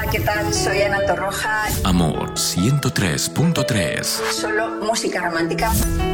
¿qué tal? Soy Ana Torroja. Amor 103.3. Solo música romántica.